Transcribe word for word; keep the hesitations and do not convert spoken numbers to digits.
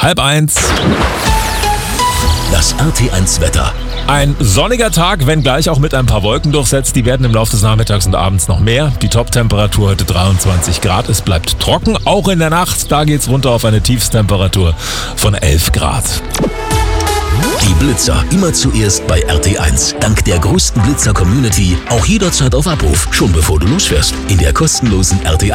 halb eins. Das R T eins Wetter. Ein sonniger Tag, wenngleich auch mit ein paar Wolken durchsetzt. Die werden im Laufe des Nachmittags und Abends noch mehr. Die Top-Temperatur heute dreiundzwanzig Grad. Es bleibt trocken, auch in der Nacht. Da geht's runter auf eine Tiefstemperatur von elf Grad. Die Blitzer immer zuerst bei R T eins. Dank der größten Blitzer-Community auch jederzeit auf Abruf, schon bevor du losfährst. In der kostenlosen R T